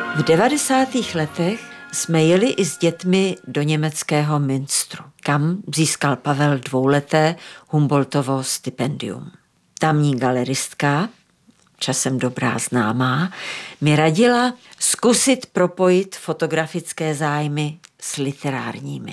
V 90. letech jsme jeli i s dětmi do německého Münsteru, kam získal Pavel 2leté Humboldtovo stipendium. Tamní galeristka, časem dobrá známá, mi radila zkusit propojit fotografické zájmy s literárními.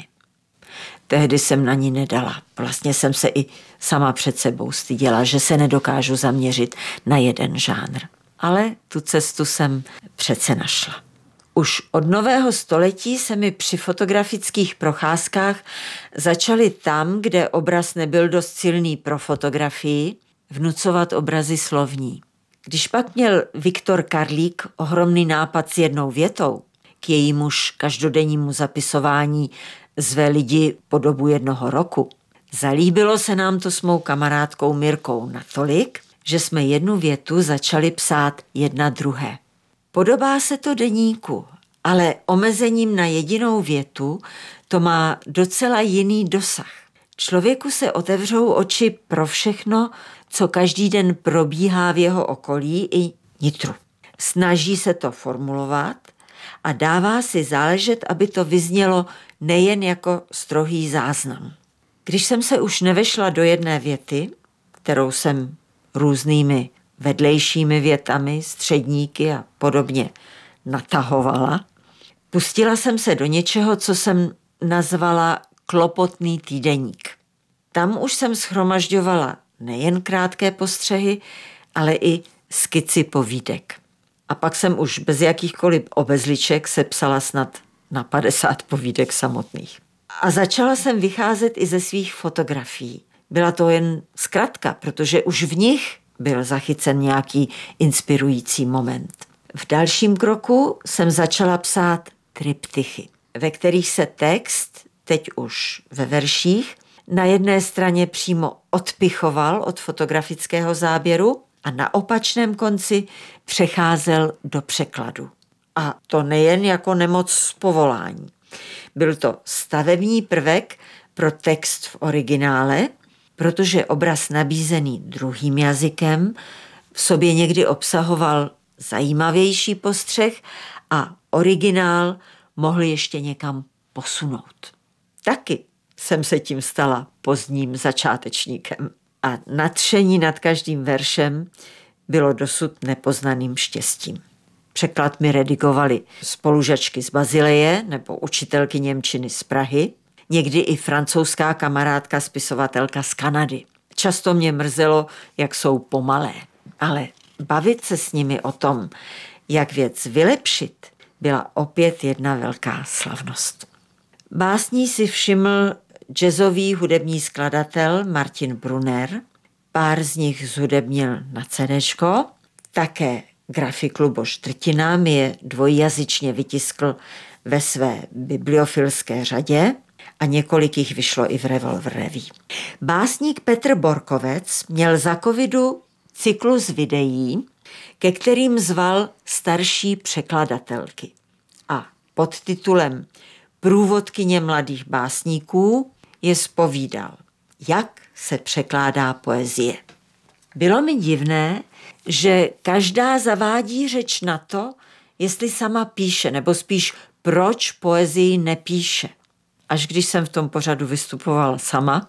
Tehdy jsem na ní nedala. Vlastně jsem se i sama před sebou styděla, že se nedokážu zaměřit na jeden žánr. Ale tu cestu jsem přece našla. Už od nového století se mi při fotografických procházkách začaly tam, kde obraz nebyl dost silný pro fotografii, vnucovat obrazy slovní. Když pak měl Viktor Karlík ohromný nápad s jednou větou, k jejímuž každodennímu zapisování zve lidi po dobu 1 roku, zalíbilo se nám to s mou kamarádkou Mirkou natolik, že jsme jednu větu začali psát jedna druhé. Podobá se to deníku, ale omezením na jedinou větu to má docela jiný dosah. Člověku se otevřou oči pro všechno, co každý den probíhá v jeho okolí i nitru. Snaží se to formulovat a dává si záležet, aby to vyznělo nejen jako strohý záznam. Když jsem se už nevešla do jedné věty, kterou jsem různými vedlejšími větami, středníky a podobně natahovala, pustila jsem se do něčeho, co jsem nazvala klopotný týdeník. Tam už jsem shromažďovala nejen krátké postřehy, ale i skici povídek. A pak jsem už bez jakýchkoliv obezliček sepsala snad na 50 povídek samotných. A začala jsem vycházet i ze svých fotografií. Byla to jen zkratka, protože už v nich byl zachycen nějaký inspirující moment. V dalším kroku jsem začala psát triptychy, ve kterých se text, teď už ve verších, na jedné straně přímo odpichoval od fotografického záběru a na opačném konci přecházel do překladu. A to nejen jako nemoc z povolání. Byl to stavební prvek pro text v originále, protože obraz nabízený druhým jazykem v sobě někdy obsahoval zajímavější postřeh a originál mohl ještě někam posunout. Taky jsem se tím stala pozdním začátečníkem. A nadšení nad každým veršem bylo dosud nepoznaným štěstím. Překlad mi redigovali spolužačky z Bazileje nebo učitelky němčiny z Prahy, někdy i francouzská kamarádka spisovatelka z Kanady. Často mě mrzelo, jak jsou pomalé, ale bavit se s nimi o tom, jak věc vylepšit, byla opět jedna velká slavnost. Básní si všiml jazzový hudební skladatel Martin Brunner, pár z nich zhudebnil na CDčko, také grafik Luboš Trtina mi je dvojjazyčně vytiskl ve své bibliofilské řadě a několik jich vyšlo i v Revolver Revue. Básník Petr Borkovec měl za covidu cyklus videí, ke kterým zval starší překladatelky. A pod titulem Průvodkyně mladých básníků je zpovídal, jak se překládá poezie. Bylo mi divné, že každá zavádí řeč na to, jestli sama píše, nebo spíš proč poezii nepíše. Až když jsem v tom pořadu vystupovala sama,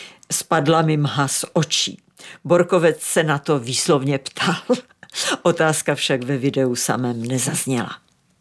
spadla mi mha z očí. Borkovec se na to výslovně ptal. Otázka však ve videu samém nezazněla.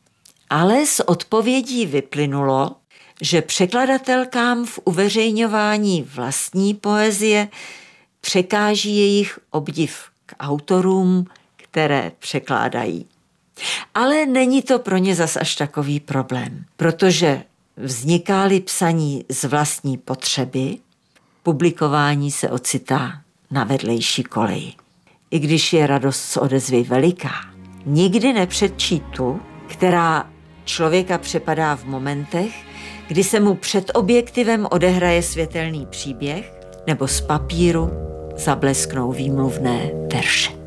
Ale z odpovědí vyplynulo, že překladatelkám v uveřejňování vlastní poezie překáží jejich obdiv k autorům, které překládají. Ale není to pro ně zas až takový problém, protože vzniká-li psaní z vlastní potřeby, publikování se ocitá na vedlejší koleji. I když je radost z odezvy veliká, nikdy nepředčí tu, která člověka přepadá v momentech, kdy se mu před objektivem odehraje světelný příběh nebo z papíru zablesknou výmluvné verše.